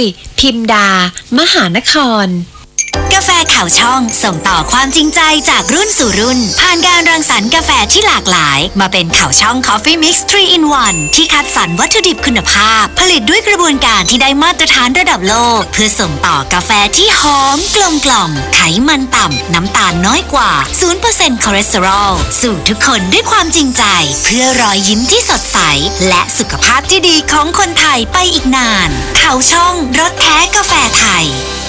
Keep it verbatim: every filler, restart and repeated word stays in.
พิมดามหานครกาแฟข่าวช่องส่งต่อความจริงใจจากรุ่นสู่รุ่นผ่านการรังสรรค์กาแฟที่หลากหลายมาเป็นข่าวช่อง Coffee Mix ทรี อิน วัน ที่คัดสรรวัตถุดิบคุณภาพผลิตด้วยกระบวนการที่ได้มาตรฐานระดับโลกเพื่อส่งต่อกาแฟที่หอมกลมกล่อมไขมันต่ำน้ำตาลน้อยกว่า ศูนย์เปอร์เซ็นต์ คอเลสเตอรอลสู่ทุกคนด้วยความจริงใจเพื่อรอยยิ้มที่สดใสและสุขภาพที่ดีของคนไทยไปอีกนานข่าวช่องรสแท้กาแฟไทย